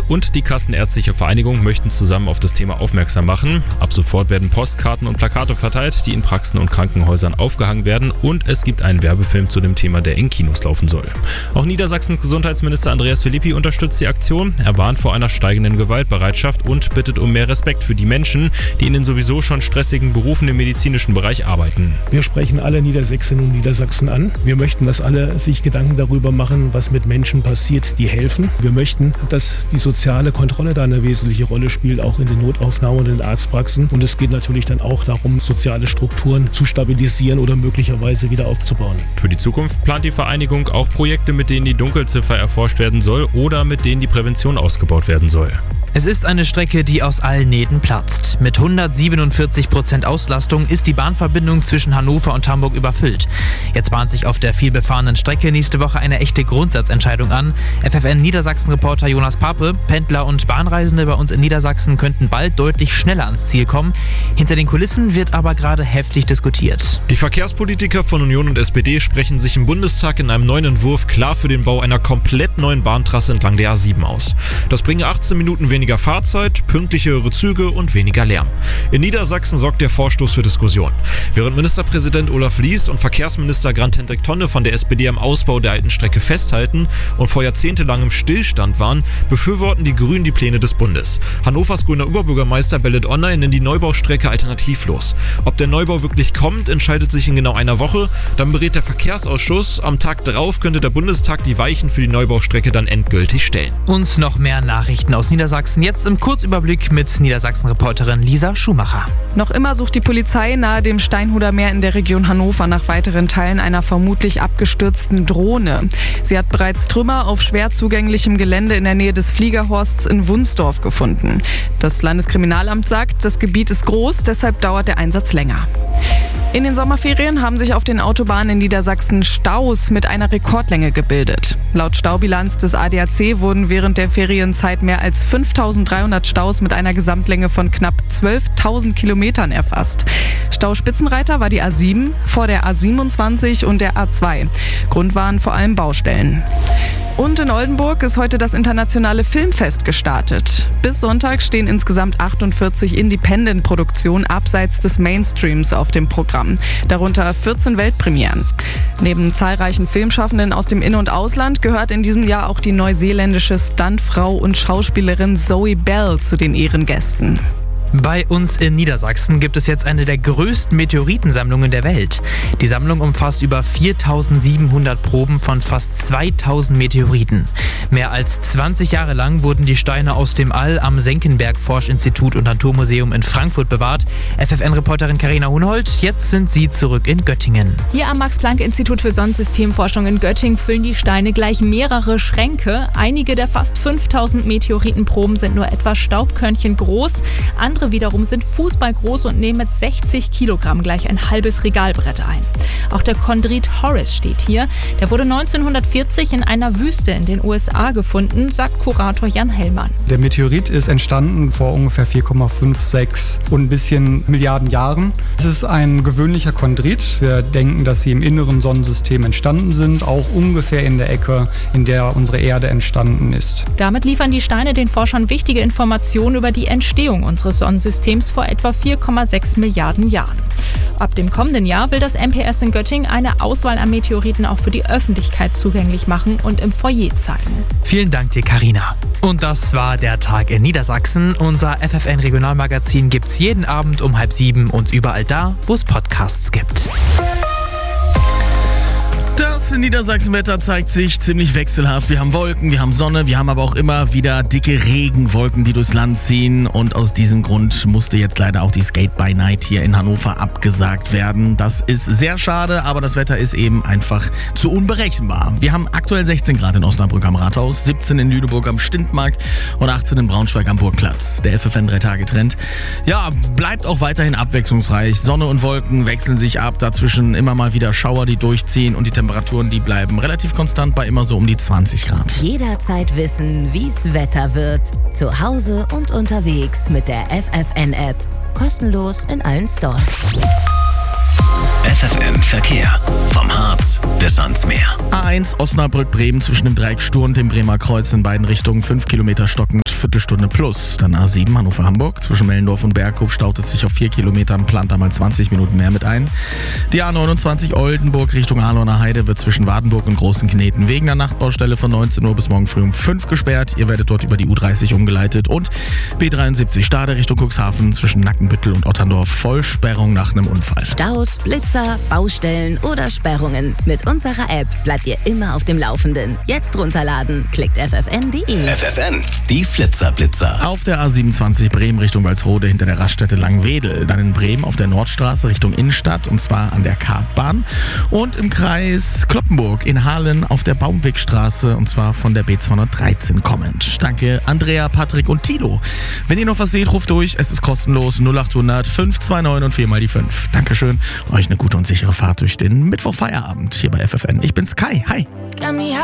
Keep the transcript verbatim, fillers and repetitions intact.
und die Kassenärztliche Vereinigung möchten zusammen auf das Thema aufmerksam machen. Ab sofort werden Postkarten und Plakate verteilt, die in Praxen und Krankenhäusern aufgehangen werden, und es gibt einen Werbefilm zu dem Thema, der in Kinos laufen soll. Auch Niedersachsens Gesundheitsminister Andreas Philippi unterstützt die Aktion. Er warnt vor einer steigenden Gewaltbereitschaft und bittet um mehr Respekt für die Menschen, die in den sowieso schon stressigen Berufen im medizinischen Bereich arbeiten. Wir sprechen alle Niedersächsinnen und Niedersachsen an. Wir möchten, dass alle sich Gedanken darüber machen, was mit Menschen passiert, die helfen. Wir möchten, dass die soziale Kontrolle da eine wesentliche Rolle spielt, auch in den Notaufnahmen und in den Arztpraxen. Und es geht natürlich dann auch darum, soziale Strukturen zu stabilisieren oder möglicherweise wieder aufzubauen. Für die Zukunft plant die Vereinigung auch Projekte, mit denen die Dunkelziffer erforscht werden soll oder mit denen die Prävention ausgebaut werden soll. Es ist eine Strecke, die aus allen Nähten platzt. Mit hundertsiebenundvierzig Prozent Auslastung ist die Bahnverbindung zwischen Hannover und Hamburg überfüllt. Jetzt bahnt sich auf der vielbefahrenen Strecke nächste Woche eine echte Grundsatzentscheidung an. F F N-Niedersachsen-Reporter Jonas Pape: Pendler und Bahnreisende bei uns in Niedersachsen könnten bald deutlich schneller ans Ziel kommen. Hinter den Kulissen wird aber gerade heftig diskutiert. Die Verkehrspolitiker von Union und S P D sprechen sich im Bundestag in einem neuen Entwurf klar für den Bau einer komplett neuen Bahntrasse entlang der A sieben aus. Das bringe achtzehn Minuten weniger Weniger Fahrzeit, pünktlichere Züge und weniger Lärm. In Niedersachsen sorgt der Vorstoß für Diskussion. Während Ministerpräsident Olaf Lies und Verkehrsminister Grant-Hendrik Tonne von der S P D am Ausbau der alten Strecke festhalten und vor jahrzehntelangem Stillstand waren, befürworten die Grünen die Pläne des Bundes. Hannovers grüner Oberbürgermeister bellet online nennt die Neubaustrecke alternativlos. Ob der Neubau wirklich kommt, entscheidet sich in genau einer Woche. Dann berät der Verkehrsausschuss. Am Tag darauf könnte der Bundestag die Weichen für die Neubaustrecke dann endgültig stellen. Und noch mehr Nachrichten aus Niedersachsen. Jetzt im Kurzüberblick mit Niedersachsen-Reporterin Lisa Schumacher. Noch immer sucht die Polizei nahe dem Steinhuder Meer in der Region Hannover nach weiteren Teilen einer vermutlich abgestürzten Drohne. Sie hat bereits Trümmer auf schwer zugänglichem Gelände in der Nähe des Fliegerhorsts in Wunsdorf gefunden. Das Landeskriminalamt sagt, das Gebiet ist groß, deshalb dauert der Einsatz länger. In den Sommerferien haben sich auf den Autobahnen in Niedersachsen Staus mit einer Rekordlänge gebildet. Laut Staubilanz des A D A C wurden während der Ferienzeit mehr als fünftausenddreihundert Staus mit einer Gesamtlänge von knapp zwölftausend Kilometern erfasst. Stauspitzenreiter war die A sieben, vor der A siebenundzwanzig und der A zwei. Grund waren vor allem Baustellen. Und in Oldenburg ist heute das internationale Filmfest gestartet. Bis Sonntag stehen insgesamt achtundvierzig Independent-Produktionen abseits des Mainstreams auf dem Programm, darunter vierzehn Weltpremieren. Neben zahlreichen Filmschaffenden aus dem In- und Ausland gehört in diesem Jahr auch die neuseeländische Stuntfrau und Schauspielerin Zoe Bell zu den Ehrengästen. Bei uns in Niedersachsen gibt es jetzt eine der größten Meteoritensammlungen der Welt. Die Sammlung umfasst über viertausendsiebenhundert Proben von fast zweitausend Meteoriten. Mehr als zwanzig Jahre lang wurden die Steine aus dem All am Senckenberg-Forschinstitut und Naturmuseum in Frankfurt bewahrt. F F N-Reporterin Carina Hunold, jetzt sind sie zurück in Göttingen. Hier am Max-Planck-Institut für Sonnensystemforschung in Göttingen füllen die Steine gleich mehrere Schränke. Einige der fast fünftausend Meteoritenproben sind nur etwa Staubkörnchen groß. Andere wiederum sind fußballgroß und nehmen mit sechzig Kilogramm gleich ein halbes Regalbrett ein. Auch der Chondrit Horace steht hier. Der wurde neunzehnhundertvierzig in einer Wüste in den U S A gefunden, sagt Kurator Jan Hellmann. Der Meteorit ist entstanden vor ungefähr vier Komma fünf sechs und ein bisschen Milliarden Jahren. Es ist ein gewöhnlicher Chondrit. Wir denken, dass sie im inneren Sonnensystem entstanden sind, auch ungefähr in der Ecke, in der unsere Erde entstanden ist. Damit liefern die Steine den Forschern wichtige Informationen über die Entstehung unseres Sonnensystems vor etwa vier Komma sechs Milliarden Jahren. Ab dem kommenden Jahr will das M P S in Göttingen eine Auswahl an Meteoriten auch für die Öffentlichkeit zugänglich machen und im Foyer zeigen. Vielen Dank dir, Carina. Und das war der Tag in Niedersachsen. Unser F F N-Regionalmagazin gibt's jeden Abend um halb sieben und überall da, wo es Podcasts gibt. Das Niedersachsenwetter zeigt sich ziemlich wechselhaft. Wir haben Wolken, wir haben Sonne, wir haben aber auch immer wieder dicke Regenwolken, die durchs Land ziehen. Und aus diesem Grund musste jetzt leider auch die Skate by Night hier in Hannover abgesagt werden. Das ist sehr schade, aber das Wetter ist eben einfach zu unberechenbar. Wir haben aktuell sechzehn Grad in Osnabrück am Rathaus, siebzehn in Lüneburg am Stintmarkt und achtzehn in Braunschweig am Burgplatz. Der F F N drei Tage Trend. Ja, bleibt auch weiterhin abwechslungsreich. Sonne und Wolken wechseln sich ab, dazwischen immer mal wieder Schauer, die durchziehen, und die Temperaturen, die bleiben relativ konstant bei immer so um die zwanzig Grad. Jederzeit wissen, wie's Wetter wird. Zu Hause und unterwegs mit der F F N-App. Kostenlos in allen Stores. F F N Verkehr. Vom Harz bis ans Meer. A eins Osnabrück-Bremen zwischen dem Dreieck Stur und dem Bremer Kreuz in beiden Richtungen fünf Kilometer stockend. Viertelstunde plus. Dann A sieben Hannover-Hamburg. Zwischen Mellendorf und Berghof staut es sich auf vier Kilometern, plant da mal zwanzig Minuten mehr mit ein. Die A neunundzwanzig Oldenburg Richtung Ahlener Heide wird zwischen Wardenburg und Großen Kneten wegen der Nachtbaustelle von neunzehn Uhr bis morgen früh um fünf gesperrt. Ihr werdet dort über die U dreißig umgeleitet. Und B dreiundsiebzig Stade Richtung Cuxhaven zwischen Nackenbüttel und Otterndorf. Vollsperrung nach einem Unfall. Staus, Blitzer, Baustellen oder Sperrungen. Mit unserer App bleibt ihr immer auf dem Laufenden. Jetzt runterladen. Klickt f f n punkt d e. F F N, die Flitzer-Blitzer. Auf der A siebenundzwanzig Bremen Richtung Walsrode hinter der Raststätte Langwedel. Dann in Bremen auf der Nordstraße Richtung Innenstadt und zwar an der Kartbahn. Und im Kreis Cloppenburg in Hahlen auf der Baumwegstraße und zwar von der B zweihundertdreizehn kommend. Danke Andrea, Patrick und Tilo. Wenn ihr noch was seht, ruft durch. Es ist kostenlos null acht hundert fünf zwei neun und vier mal die fünf. Dankeschön. Euch eine gute und sichere Fahrt durch den Mittwochfeierabend hier bei F F N. Ich bin's Kai. Hi.